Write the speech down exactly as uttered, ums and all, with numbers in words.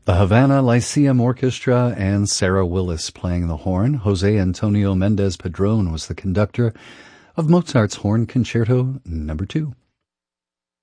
The Havana Lyceum Orchestra and Sarah Willis playing the horn. Jose Antonio Mendez Padron was the conductor of Mozart's Horn Concerto Number two.